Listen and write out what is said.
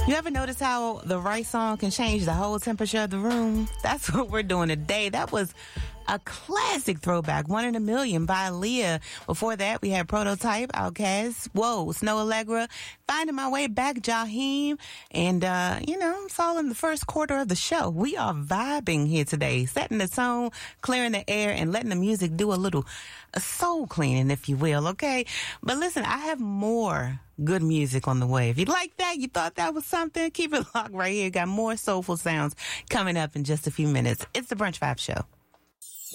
You ever notice how the right song can change the whole temperature of the room? That's what we're doing today. That was a classic throwback, One in a Million by Aaliyah. Before that, we had Prototype, Outkast, Whoa, Snow Allegra, Finding My Way Back, Jaheim. And, it's all in the first quarter of the show. We are vibing here today, setting the tone, clearing the air, and letting the music do a little soul cleaning, if you will, okay? But listen, I have more good music on the way. If you like that, you thought that was something, keep it locked right here. Got more soulful sounds coming up in just a few minutes. It's the Brunch Vibe Show.